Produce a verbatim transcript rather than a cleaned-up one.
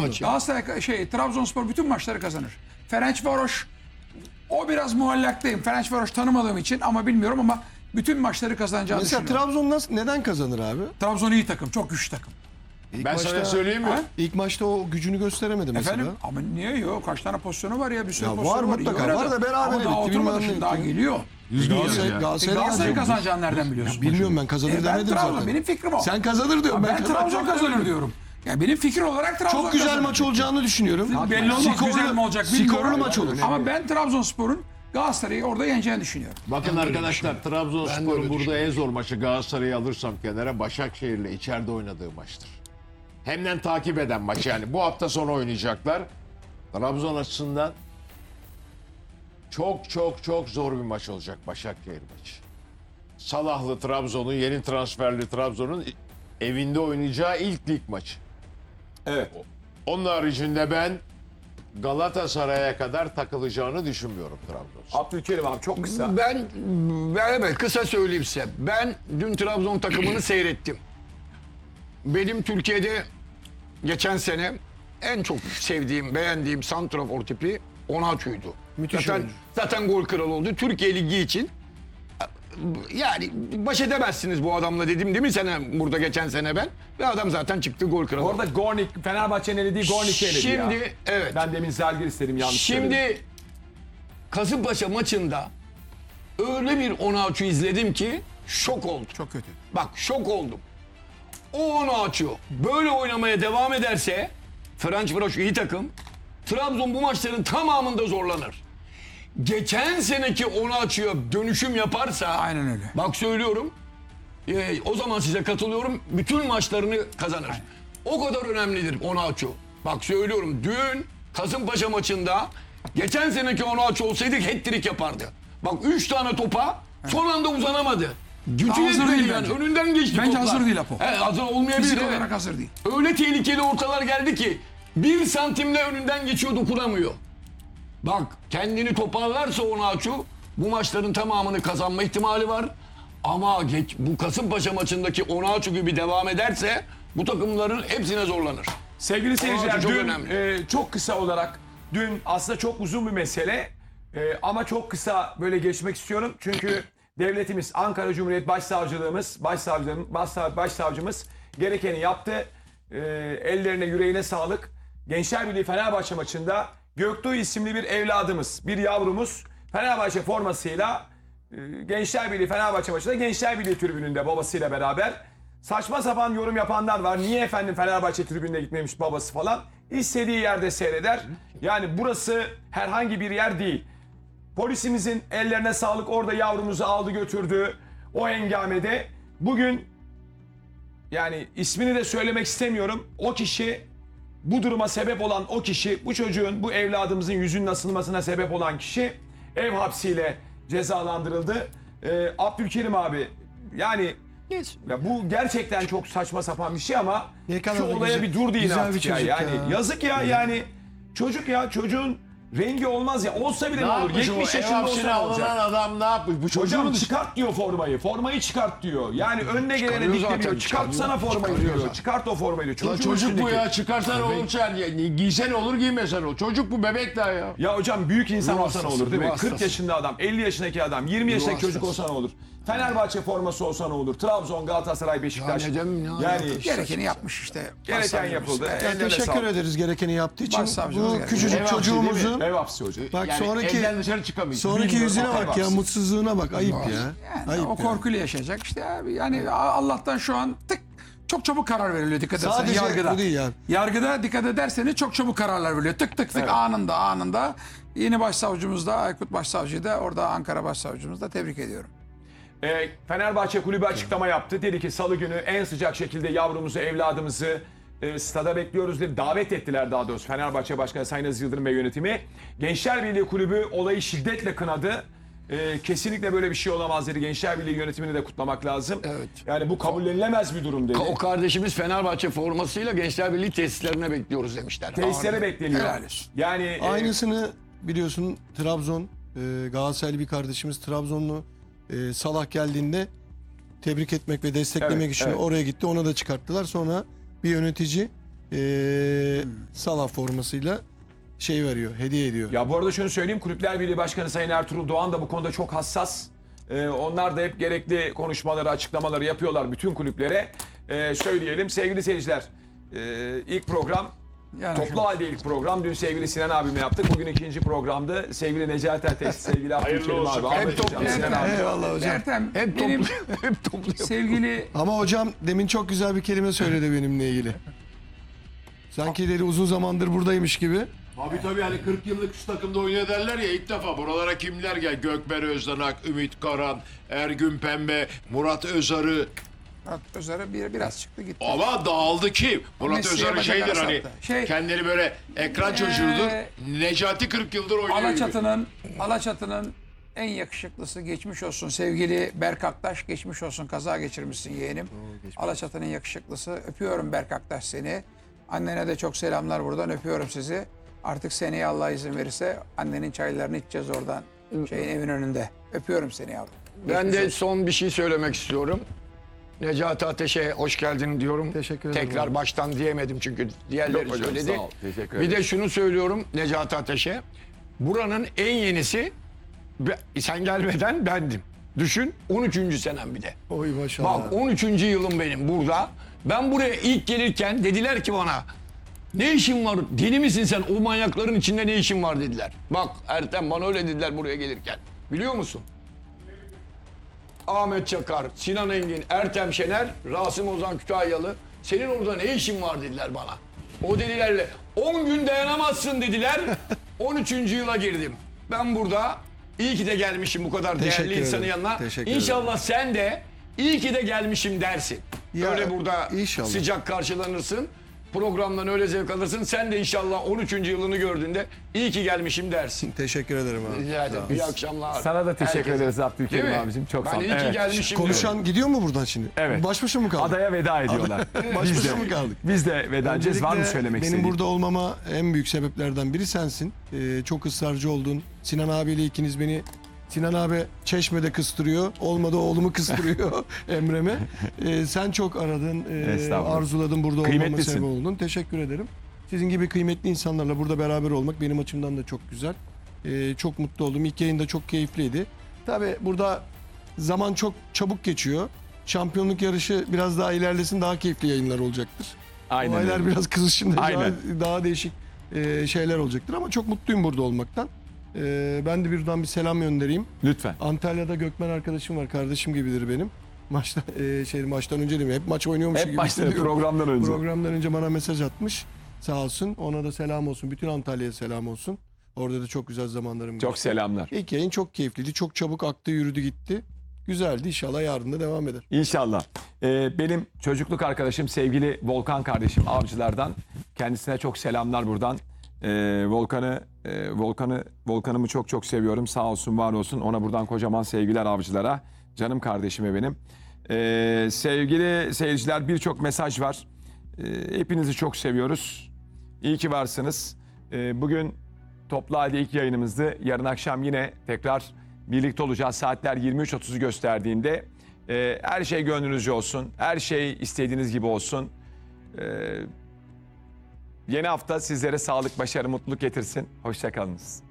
maçı. Galatasaray şey Trabzonspor bütün maçları kazanır. Ferencvaroş o biraz muallaktayım. Ferencvaroş tanımadığım için ama bilmiyorum ama bütün maçları kazanacağını Mesela düşünüyorum. Trabzon nasıl, neden kazanır abi? Trabzon iyi takım, çok güçlü takım. İlk Ben maçta, sana söyleyeyim mi? Ha? İlk maçta o gücünü gösteremedi mesela. Efendim ama niye yok? Kaç tane pozisyonu var ya? Bir sürü Ya pozisyonu var, var. mutlaka İyi oynadı. var da beraber ama daha bitti, oturmadı bilmem şimdi ne. daha geliyor. Düzgün Galatasaray, ya. Galatasaray Galatasaray'ın kazanacak. kazanacağını nereden biliyorsun? Bilmiyorum, ben kazanır E, ben demedim Trabzon, zaten. benim fikrim o. Sen kazanır diyorum. ben, Ben, Trabzon kazanır diyorum. Yani benim fikir olarak Trabzon Çok güzel kazanır. maç olacağını düşünüyorum. Belli olmaz, Skorlu- güzel mi olacak bilmiyorum. Skorlu maç olur. Ama ben Trabzonspor'un Galatasaray'ı orada yeneceğini düşünüyorum. Bakın arkadaşlar, Ben de Trabzonspor'un öyle burada en zor maçı, Galatasaray'ı alırsam kenara, Başakşehir'le içeride oynadığı maçtır. Hemden takip eden maç yani. Bu hafta sonu oynayacaklar. Trabzon açısından çok çok çok zor bir maç olacak Başakşehir maçı. Salahlı Trabzon'un, yeni transferli Trabzon'un evinde oynayacağı ilk lig maçı. Evet. Onun haricinde ben Galatasaray'a kadar takılacağını düşünmüyorum Trabzon. Abdülkerim abi çok kısa. Ben, ben evet kısa söyleyeyim size. Ben dün Trabzon takımını seyrettim. Benim Türkiye'de geçen sene en çok sevdiğim, beğendiğim santrafor tipi Onaçu'ydu. Müthiş zaten, oyuncu. zaten gol kralı oldu. Türkiye Ligi için yani baş edemezsiniz bu adamla dedim değil mi sene burada geçen sene ben. Ve adam zaten çıktı gol kralı. Orada Gornik, Fenerbahçe'nin elediği Gornik'i eledi ya. Şimdi evet. Ben demin Zalgir istedim, yanlış söyledim. Şimdi Kasımpaşa maçında öyle bir Onaçu izledim ki şok oldum. Çok kötü. Bak şok oldum. O Onaçu böyle oynamaya devam ederse Ferencvaroş iyi takım. Trabzon bu maçların tamamında zorlanır. Geçen seneki Onaçu'ya dönüşüm yaparsa Aynen öyle. bak söylüyorum. e, o zaman size katılıyorum. Bütün maçlarını kazanır. O kadar önemlidir Onaçu. Bak söylüyorum dün Kasımpaşa maçında geçen seneki Onaçu olsaydı hat-trick yapardı. Bak üç tane topa son anda uzanamadı. Gücü Daha hazır yetmedi değil yani. bence. Önünden geçti Bence toplar. hazır değil Apo. He, hazır olmayabilir. Fizik evet. olarak hazır değil. Öyle tehlikeli ortalar geldi ki bir santimle önünden geçiyor, dokunamıyor. Bak kendini toparlarsa Onaçu bu maçların tamamını kazanma ihtimali var. Ama geç, bu Kasımpaşa maçındaki Onaçu gibi devam ederse bu takımların hepsine zorlanır. Sevgili seyirciler, çok dün önemli. e, çok kısa olarak, dün aslında çok uzun bir mesele e, ama çok kısa böyle geçmek istiyorum. Çünkü devletimiz, Ankara Cumhuriyet Başsavcılığımız, Başsavcılığımız, Başsav, Başsavcımız gerekeni yaptı. E, ellerine yüreğine sağlık. Gençler Birliği Fenerbahçe maçında Göktuğ isimli bir evladımız, bir yavrumuz Fenerbahçe formasıyla e, Gençler Birliği Fenerbahçe maçında Gençler Birliği tribününde babasıyla beraber saçma sapan yorum yapanlar var. Niye efendim Fenerbahçe tribününe gitmemiş babası falan. İstediği yerde seyreder. Yani burası herhangi bir yer değil. Polisimizin ellerine sağlık, orada yavrumuzu aldı götürdü. O hengamede bugün, yani ismini de söylemek istemiyorum. O kişi, bu duruma sebep olan o kişi, bu çocuğun, bu evladımızın yüzünün asılmasına sebep olan kişi ev hapsiyle cezalandırıldı. Ee, Abdülkerim abi, yani ya bu gerçekten çok saçma sapan bir şey ama Ne kadar şu da olaya güzel- bir dur deyin güzel bir artık ya. çocuk Yani ya. yazık ya, yani çocuk ya, çocuğun rengi olmaz ya. Olsa bile Ne ne olur? yapmış o yetmiş ev yaşında olsa hapsine ne alınan olacak? adam ne yapmış? Bu çocuğun Hocam çıkart diyor formayı. Formayı çıkart diyor. Yani önüne gelene Çıkarıyor diklemiyor. zaten, Çıkartsana çıkarıyor. formayı Çıkarıyor diyor. zaten. Çıkart o formayı diyor. Ya Çocuğun çocuk bu üstündeki- ya, çıkarsan olur sen ya. Giysen olur, giymesen olur. Çocuk bu, bebek daha ya. Ya hocam büyük insan Ruh olsa ne hastası, olur değil mi? ruh kırk hastası. yaşında adam, elli yaşındaki adam, yirmi yaşındaki çocuk hastası. olsa ne olur? Fenerbahçe forması olsa ne olur? Trabzon, Galatasaray, Beşiktaş. Ya neden, ne yani alakası? Gerekeni yapmış işte. gereken Başsavcımız. yapıldı. Evet. Ya Ellerine teşekkür sağlık. ederiz gerekeni yaptığı için. Başsavcımız Bu gerekeni. küçücük Ev hapsi değil mi? çocuğumuzun Ev hapsi hocam. bak Yani sonraki evden dışarı çıkamayız. sonraki Bilmiyorum, yüzüne ev bak ya, hapsi. mutsuzluğuna bak, ayıp ya. Yani Ayıp o ya. korkuyla yaşayacak işte abi. Yani Allah'tan şu an tık çok çabuk karar veriliyor, dikkat ederseniz Sadece yargıda. bu değil ya. Yargıda dikkat ederseniz çok çabuk kararlar veriliyor. Tık tık tık Evet. anında anında. Yeni başsavcımız da, Aykut Başsavcı'yı da, orada Ankara Başsavcımız da tebrik ediyorum. Ee, Fenerbahçe kulübü açıklama yaptı. Dedi ki salı günü en sıcak şekilde yavrumuzu, evladımızı e, stada bekliyoruz dedi. Davet ettiler daha doğrusu Fenerbahçe Başkanı Sayın Aziz Yıldırım ve yönetimi. Gençler Birliği kulübü olayı şiddetle kınadı. Ee, kesinlikle böyle bir şey olamaz dedi. Gençler Birliği yönetimini de kutlamak lazım. Evet. Yani bu kabullenilemez bir durum dedi. O kardeşimiz Fenerbahçe formasıyla Gençler Birliği tesislerine bekliyoruz demişler. Tesislere bekleniyor. Helal olsun. Yani e, Aynısını biliyorsun Trabzon, e, Galatasaraylı bir kardeşimiz Trabzonlu e, Salah geldiğinde tebrik etmek ve desteklemek Evet, için evet. oraya gitti. Ona da çıkarttılar. Sonra bir yönetici e, Salah formasıyla şey veriyor, hediye ediyor. Ya bu arada şunu söyleyeyim. Kulüpler Birliği Başkanı Sayın Ertuğrul Doğan da bu konuda çok hassas. Ee, onlar da hep gerekli konuşmaları, açıklamaları yapıyorlar bütün kulüplere. Ee, söyleyelim sevgili seyirciler. E, ilk program Yani toplu şimdi- halde ilk program. Dün sevgili Sinan abimle yaptık. Bugün ikinci programdı. Sevgili Necati Ateş, sevgili Abdülkerim olsun. abi. Hep Ahmet Hocam, toplu- Sinan abi. Eyvallah hocam. Ertem, Hep benim toplu, hep toplu. sevgili Ama hocam demin çok güzel bir kelime söyledi benimle ilgili. Sanki dedi uzun zamandır buradaymış gibi. Abi tabii hani kırk yıllık şu takımda oynuyor derler ya ilk defa buralara kimler gel? Gökber Özdanak, Ümit Karan, Ergün Pembe, Murat Özarı. Murat Özarı bir, biraz çıktı gitti. Ama dağıldı ki. Murat Messi'ye Özarı bacakları şeydir hani sattı. Şey- kendini böyle ekran çocuğudur. Necati kırk yıldır oynuyor gibi. Alaçatı'nın Alaçatı'nın en yakışıklısı geçmiş olsun sevgili Berk Aktaş, geçmiş olsun, kaza geçirmişsin yeğenim. Alaçatı'nın yakışıklısı, öpüyorum Berk Aktaş seni. Annene de çok selamlar, buradan öpüyorum sizi. Artık seneye Allah izin verirse annenin çaylarını içeceğiz oradan şeyin evin önünde. Öpüyorum seni yavrum. Ben Geçmiş de olsun. son bir şey söylemek istiyorum. Necati Ateş'e hoş geldin diyorum. Teşekkür ederim Tekrar abi. baştan diyemedim çünkü diğerleri Yok hocam, söyledi. sağ ol, teşekkür Bir de şunu söylüyorum Necati Ateş'e. Buranın en yenisi be- sen gelmeden bendim. Düşün on üçüncü senem bir de. Oy maşallah. Bak on üçüncü yılım benim burada. Ben buraya ilk gelirken dediler ki bana ne işin var? Deli misin sen? O manyakların içinde ne işin var dediler. Bak Ertem bana öyle dediler buraya gelirken. Biliyor musun? Ahmet Çakar, Sinan Engin, Ertem Şener, Rasim Ozan Kütahyalı. Senin orada ne işin var dediler bana. O delilerle on gün dayanamazsın dediler. on üçüncü yıla girdim. Ben burada iyi ki de gelmişim bu kadar Teşekkür değerli insanın ederim. yanına. Teşekkür İnşallah sen de iyi ki de gelmişim dersin. Ya, Öyle burada inşallah. sıcak karşılanırsın. Programdan öyle zevk alırsın. Sen de inşallah on üçüncü yılını gördüğünde iyi ki gelmişim dersin. Teşekkür ederim abi. Rica ederim. İyi akşamlar. Sana da teşekkür Herkese. ederiz Abdülkerim Değil mi? abicim. Çok Ben sağ ol. iyi ki Evet. gelmişim. Konuşan gidiyor mu buradan şimdi? Evet. Baş başa mı kaldık? Adaya veda ediyorlar. Baş Biz başa de, mı kaldık? biz de veda edeceğiz. Var mı Öncelikle söylemek benim istediğin? burada olmama en büyük sebeplerden biri sensin. Ee, çok ısrarcı oldun. Sinan abiyle ikiniz beni... Sinan abi Çeşme'de kıstırıyor. Olmadı oğlumu kıstırıyor Emre'me. Ee, sen çok aradın, e, Estağfurullah. arzuladın, burada olmama Kıymetlisin. sebep oldun. Teşekkür ederim. Sizin gibi kıymetli insanlarla burada beraber olmak benim açımdan da çok güzel. Ee, çok mutlu oldum. İlk yayında çok keyifliydi. Tabii burada zaman çok çabuk geçiyor. Şampiyonluk yarışı biraz daha ilerlesin, daha keyifli yayınlar olacaktır. Aynen Olaylar öyle. biraz kızışınca daha, Aynen. daha değişik e, şeyler olacaktır ama çok mutluyum burada olmaktan. E, ben de birden bir selam göndereyim. Lütfen. Antalya'da Gökmen arkadaşım var, kardeşim gibidir benim. Maçta e, şey maçtan önce değil mi? Hep maç oynuyormuş Hep gibi. başta hissediyorum. programdan önce. Programdan önce bana mesaj atmış. Sağ olsun. Ona da selam olsun. Bütün Antalya'ya selam olsun. Orada da çok güzel zamanlarım Çok geçti. selamlar. İlk yayın çok keyifliydi. Çok çabuk aktı, yürüdü gitti. Güzeldi. İnşallah yarın da devam eder. İnşallah. Ee, benim çocukluk arkadaşım sevgili Volkan kardeşim Avcılar'dan. Kendisine çok selamlar buradan. Ee, Volkan'ı e, Volkan'ı Volkan'ımı çok çok seviyorum. Sağ olsun, var olsun. Ona buradan kocaman sevgiler Avcılar'a. Canım kardeşime benim. Ee, sevgili seyirciler, birçok mesaj var. Ee, hepinizi çok seviyoruz. İyi ki varsınız. Ee, bugün toplu halde ilk yayınımızdı. Yarın akşam yine tekrar birlikte olacağız. Saatler yirmi üç otuzu gösterdiğinde e, her şey gönlünüzce olsun. Her şey istediğiniz gibi olsun. E, yeni hafta sizlere sağlık, başarı, mutluluk getirsin. Hoşça kalınız.